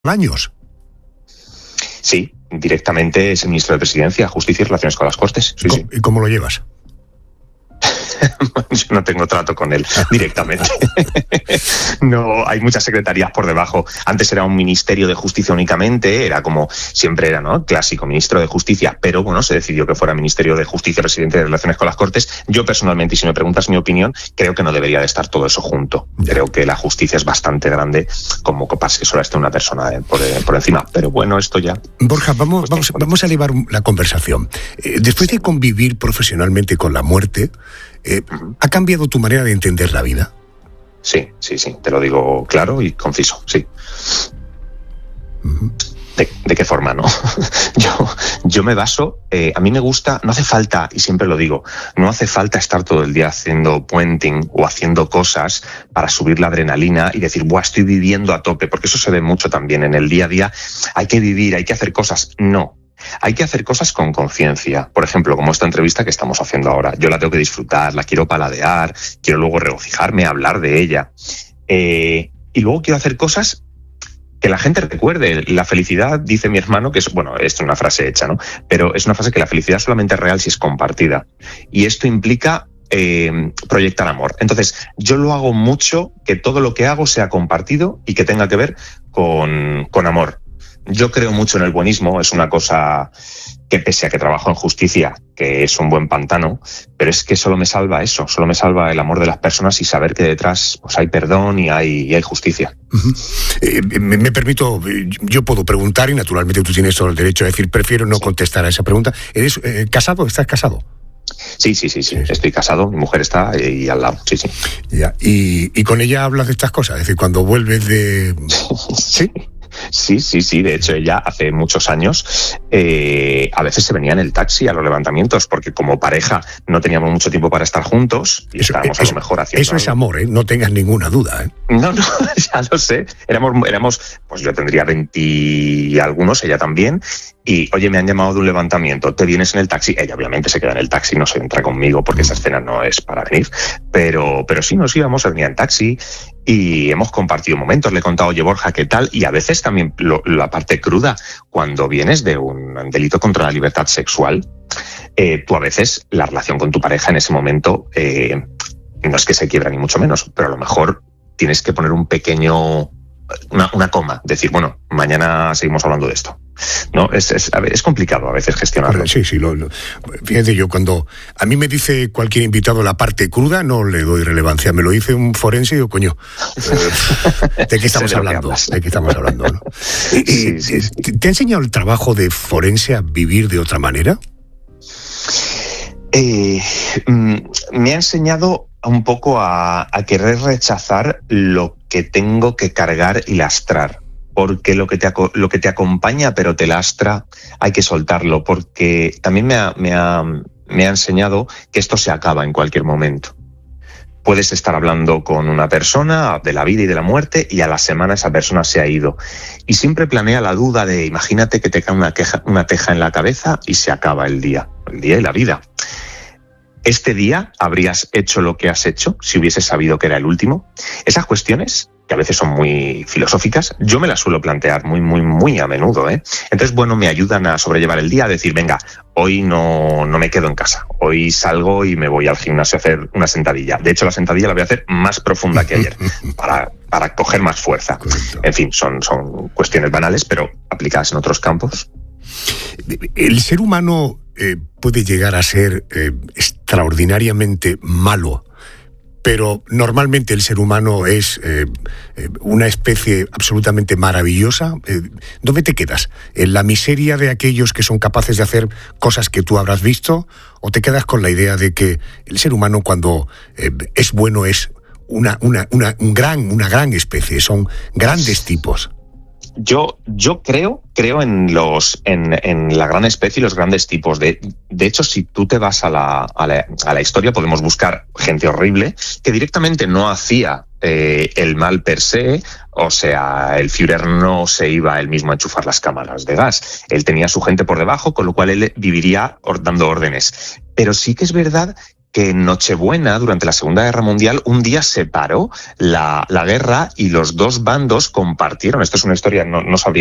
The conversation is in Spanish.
años. Sí, directamente es el ministro de Presidencia, Justicia y Relaciones con las Cortes. Sí, sí. ¿Y cómo lo llevas? Yo no tengo trato con él directamente. No, hay muchas secretarías por debajo. Antes era un ministerio de justicia únicamente, era como siempre era, ¿no? Clásico, ministro de Justicia, pero bueno, se decidió que fuera ministerio de Justicia, presidente de Relaciones con las Cortes. Yo personalmente, y si me preguntas mi opinión, creo que no debería de estar todo eso junto. Creo que la justicia es bastante grande como que pase que solo esté una persona por encima. Pero bueno, esto ya... Borja, vamos a elevar la conversación. Después de convivir profesionalmente con la muerte, ¿ha cambiado tu manera de entender la vida? Sí, te lo digo claro y conciso, sí. Uh-huh. ¿De qué forma, no? Yo me baso, a mí me gusta, no hace falta, y siempre lo digo, no hace falta estar todo el día haciendo puenting o haciendo cosas para subir la adrenalina y decir, buah, estoy viviendo a tope, porque eso se ve mucho también en el día a día. Hay que vivir, hay que hacer cosas. No. Hay que hacer cosas con conciencia. Por ejemplo, como esta entrevista que estamos haciendo ahora. Yo la tengo que disfrutar, la quiero paladear, quiero luego regocijarme, hablar de ella. Y luego quiero hacer cosas que la gente recuerde. La felicidad, dice mi hermano, que es, bueno, es una frase hecha, ¿no? Pero es una frase que la felicidad solamente es real si es compartida. Y esto implica proyectar amor. Entonces, yo lo hago mucho, que todo lo que hago sea compartido y que tenga que ver con amor. Yo creo mucho en el buenismo, es una cosa que pese a que trabajo en justicia, que es un buen pantano, pero es que solo me salva eso, solo me salva el amor de las personas y saber que detrás pues hay perdón y hay justicia. Uh-huh. Me permito, yo puedo preguntar y naturalmente tú tienes todo el derecho a decir, prefiero no contestar a esa pregunta. ¿Eres casado? ¿Estás casado? Sí, estoy casado, mi mujer está ahí al lado, sí. Ya. ¿Y con ella hablas de estas cosas? Es decir, cuando vuelves de... Sí. Sí. De hecho, ella hace muchos años a veces se venía en el taxi a los levantamientos porque como pareja no teníamos mucho tiempo para estar juntos y estábamos a lo mejor haciendo... Eso es amor, ¿eh? No tengas ninguna duda, ¿eh? No, ya lo sé. Éramos, pues yo tendría 20 y algunos, ella también. Y, oye, me han llamado de un levantamiento, ¿te vienes en el taxi? Ella obviamente se queda en el taxi, no se entra conmigo porque esa escena no es para venir. Pero sí, nos íbamos, venía en taxi y hemos compartido momentos. Le he contado, oye, Borja, ¿qué tal? Y a veces también la parte cruda, cuando vienes de un delito contra la libertad sexual, tú a veces la relación con tu pareja en ese momento no es que se quiebra ni mucho menos, pero a lo mejor tienes que poner un pequeño... Una coma, decir, bueno, mañana seguimos hablando de esto. No, es complicado a veces gestionarlo. Sí, fíjate, yo cuando a mí me dice cualquier invitado la parte cruda, no le doy relevancia. Me lo dice un forense y digo, coño, ¿de qué estamos hablando? ¿De qué estamos hablando? ¿No? Sí. ¿Te ha enseñado el trabajo de forense a vivir de otra manera? Me ha enseñado un poco a querer rechazar lo que tengo que cargar y lastrar, porque lo que te acompaña pero te lastra hay que soltarlo, porque también me ha enseñado que esto se acaba en cualquier momento. Puedes estar hablando con una persona de la vida y de la muerte y a la semana esa persona se ha ido. Y siempre planea la duda de, imagínate que te cae una teja en la cabeza y se acaba el día y la vida. ¿Este día habrías hecho lo que has hecho si hubieses sabido que era el último? Esas cuestiones, que a veces son muy filosóficas, yo me las suelo plantear muy a menudo, ¿eh? Entonces, bueno, me ayudan a sobrellevar el día, a decir, venga, hoy no me quedo en casa, hoy salgo y me voy al gimnasio a hacer una sentadilla. De hecho, la sentadilla la voy a hacer más profunda que ayer, para coger más fuerza. Correcto. En fin, son cuestiones banales, pero aplicadas en otros campos. El ser humano puede llegar a ser extraordinariamente malo, pero normalmente el ser humano es una especie absolutamente maravillosa. ¿Dónde te quedas? ¿En la miseria de aquellos que son capaces de hacer cosas que tú habrás visto? ¿O te quedas con la idea de que el ser humano cuando es bueno es una gran especie, son grandes tipos? Yo creo en la gran especie y los grandes tipos. De hecho, si tú te vas a la historia, podemos buscar gente horrible que directamente no hacía el mal per se. O sea, el Führer no se iba él mismo a enchufar las cámaras de gas. Él tenía a su gente por debajo, con lo cual él viviría dando órdenes. Pero sí que es verdad que en Nochebuena, durante la Segunda Guerra Mundial, un día se paró la guerra y los dos bandos compartieron, esto es una historia, no sabría